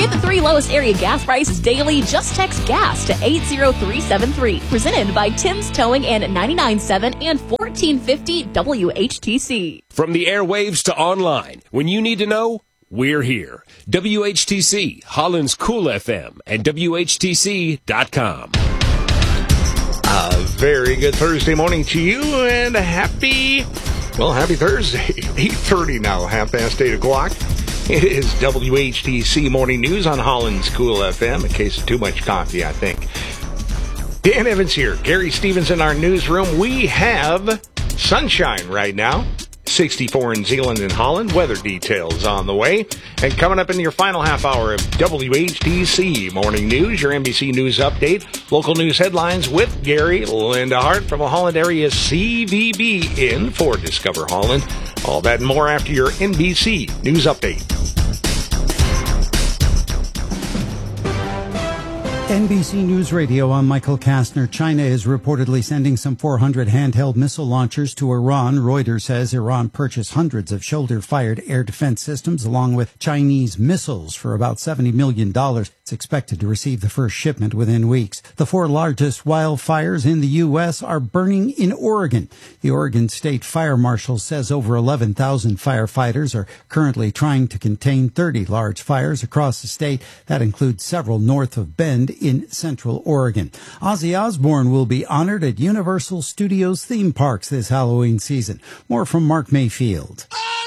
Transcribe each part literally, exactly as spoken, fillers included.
Get the three lowest area gas prices daily. Just text GAS to eight zero three seven three. Presented by Tim's Towing and ninety-nine point seven and fourteen fifty W H T C. From the airwaves to online, when you need to know, we're here. W H T C, Holland's Cool F M, and W H T C dot com. A very good Thursday morning to you, and a happy, well, happy Thursday. eight thirty now, half past eight o'clock. It is W H T C Morning News on Holland's Cool F M. A case of too much coffee, I think. Dan Evans here. Gary Stevens in our newsroom. We have sunshine right now. sixty-four in Zeeland and Holland. Weather details on the way. And coming up in your final half hour of W H T C Morning News, your N B C News update, local news headlines with Gary, Linda Hart from the Holland area C V B in for Discover Holland. All that and more after your N B C News update. N B C News Radio, I'm Michael Kastner. China is reportedly sending some four hundred handheld missile launchers to Iran. Reuters says Iran purchased hundreds of shoulder-fired air defense systems along with Chinese missiles for about seventy million dollars. It's expected to receive the first shipment within weeks. The four largest wildfires in the U S are burning in Oregon. The Oregon State Fire Marshal says over eleven thousand firefighters are currently trying to contain thirty large fires across the state. That includes several north of Bend in central Oregon. Ozzy Osbourne will be honored at Universal Studios theme parks this Halloween season. More from Mark Mayfield.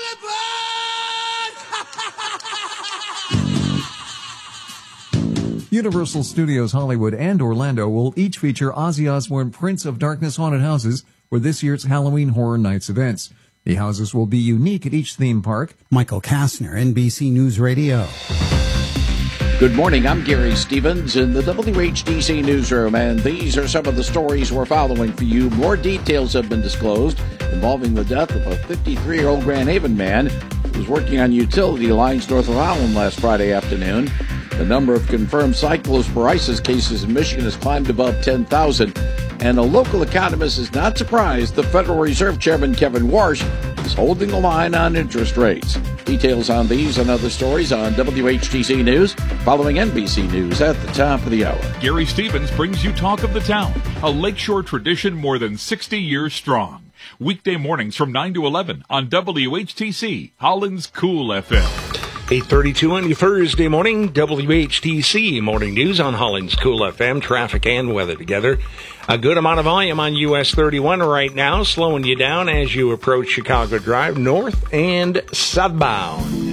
Universal Studios Hollywood and Orlando will each feature Ozzy Osbourne Prince of Darkness haunted houses for this year's Halloween Horror Nights events. The houses will be unique at each theme park. Michael Kastner, N B C News Radio. Good morning, I'm Gary Stevens in the W H T C newsroom, and these are some of the stories we're following for you. More details have been disclosed involving the death of a fifty-three-year-old Grand Haven man who was working on utility lines north of Holland last Friday afternoon. The number of confirmed cyclosporiasis cases in Michigan has climbed above ten thousand, and a local economist is not surprised the Federal Reserve Chairman Kevin Warsh is holding the line on interest rates. Details on these and other stories on W H T C News, following N B C News at the top of the hour. Gary Stevens brings you Talk of the Town, a lakeshore tradition more than sixty years strong. Weekday mornings from nine to eleven on W H T C, Holland's Cool F M. eight thirty-two on your Thursday morning, W H T C Morning News on Holland's Cool F M. Traffic and weather together. A good amount of volume on U S thirty-one right now, slowing you down as you approach Chicago Drive, north and southbound.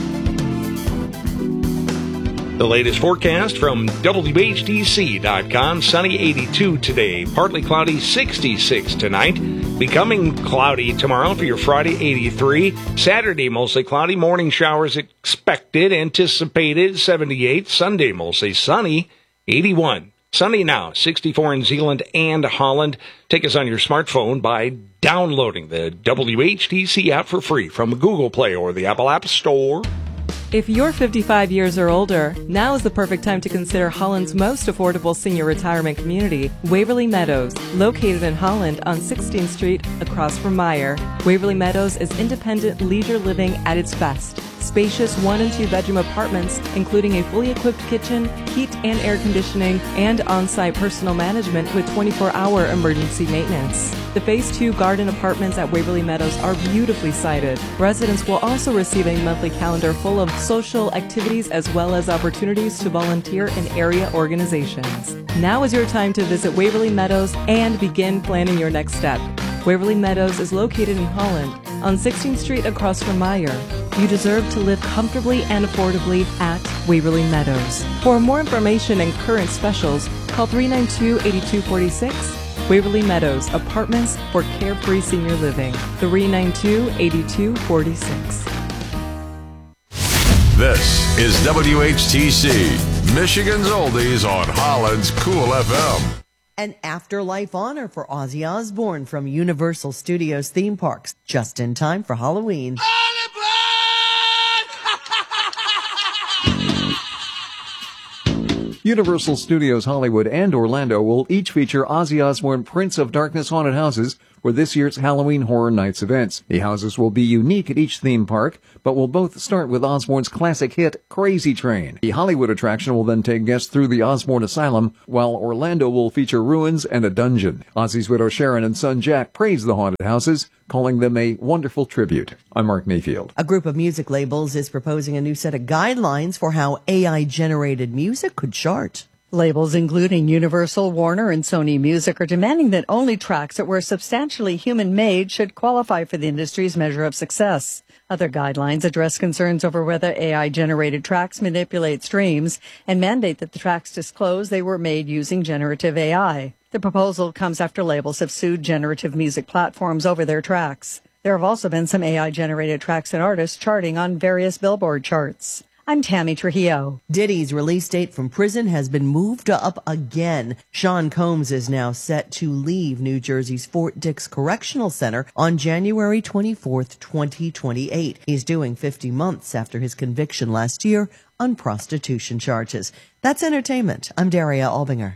The latest forecast from W H T C dot com. Sunny eighty-two today, partly cloudy sixty-six tonight. Becoming cloudy tomorrow for your Friday, eighty-three. Saturday, mostly cloudy. Morning showers expected, anticipated, seventy-eight. Sunday, mostly sunny, eighty-one. Sunny now, sixty-four in Zeeland and Holland. Take us on your smartphone by downloading the W H T C app for free from Google Play or the Apple App Store. If you're fifty-five years or older, now is the perfect time to consider Holland's most affordable senior retirement community, Waverly Meadows, located in Holland on sixteenth Street across from Meyer. Waverly Meadows is independent leisure living at its best. Spacious one and two bedroom apartments, including a fully equipped kitchen, heat and air conditioning, and on-site personal management with twenty-four hour emergency maintenance. The Phase two garden apartments at Waverly Meadows are beautifully sited. Residents will also receive a monthly calendar full of social activities as well as opportunities to volunteer in area organizations. Now is your time to visit Waverly Meadows and begin planning your next step. Waverly Meadows is located in Holland on sixteenth Street across from Meyer. You deserve to live comfortably and affordably at Waverly Meadows. For more information and current specials, call three nine two, eight two four six. Waverly Meadows, apartments for carefree senior living. three nine two, eight two four six. This is W H T C, Michigan's Oldies on Holland's Cool F M. An afterlife honor for Ozzy Osbourne from Universal Studios theme parks, just in time for Halloween. Universal Studios Hollywood and Orlando will each feature Ozzy Osbourne Prince of Darkness haunted houses for this year's Halloween Horror Nights events. The houses will be unique at each theme park, but will both start with Osborne's classic hit, Crazy Train. The Hollywood attraction will then take guests through the Osborne Asylum, while Orlando will feature ruins and a dungeon. Ozzy's widow Sharon and son Jack praised the haunted houses, calling them a wonderful tribute. I'm Mark Mayfield. A group of music labels is proposing a new set of guidelines for how A I-generated music could chart. Labels including Universal, Warner, and Sony Music are demanding that only tracks that were substantially human-made should qualify for the industry's measure of success. Other guidelines address concerns over whether A I-generated tracks manipulate streams and mandate that the tracks disclose they were made using generative A I. The proposal comes after labels have sued generative music platforms over their tracks. There have also been some A I-generated tracks and artists charting on various Billboard charts. I'm Tammy Trujillo. Diddy's release date from prison has been moved up again. Sean Combs is now set to leave New Jersey's Fort Dix Correctional Center on January twenty-fourth, twenty twenty-eight. He's doing fifty months after his conviction last year on prostitution charges. That's entertainment. I'm Daria Albinger.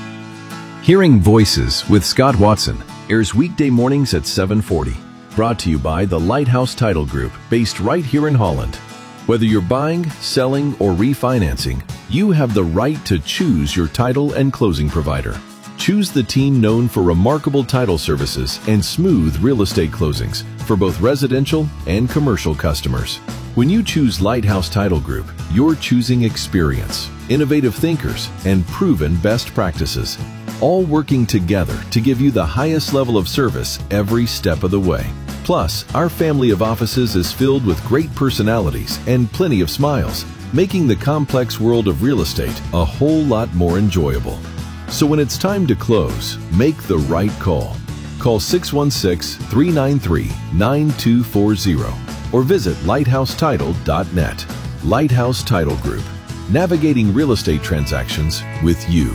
Hearing Voices with Scott Watson airs weekday mornings at seven forty. Brought to you by the Lighthouse Title Group, based right here in Holland. Whether you're buying, selling, or refinancing, you have the right to choose your title and closing provider. Choose the team known for remarkable title services and smooth real estate closings for both residential and commercial customers. When you choose Lighthouse Title Group, you're choosing experience, innovative thinkers, and proven best practices, all working together to give you the highest level of service every step of the way. Plus, our family of offices is filled with great personalities and plenty of smiles, making the complex world of real estate a whole lot more enjoyable. So when it's time to close, make the right call. Call six one six, three nine three, nine two four zero or visit lighthouse title dot net. Lighthouse Title Group, navigating real estate transactions with you.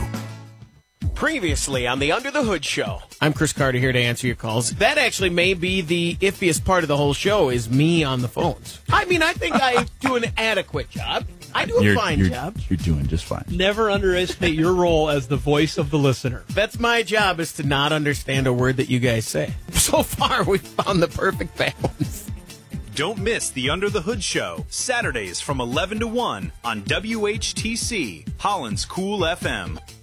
Previously on the Under the Hood Show. I'm Chris Carter here to answer your calls. That actually may be the iffiest part of the whole show is me on the phones. I mean, I think I do an adequate job. I do a you're, fine you're, job. You're doing just fine. Never underestimate your role as the voice of the listener. That's my job, is to not understand a word that you guys say. So far, we've found the perfect balance. Don't miss the Under the Hood Show, Saturdays from eleven to one on W H T C, Holland's Cool F M.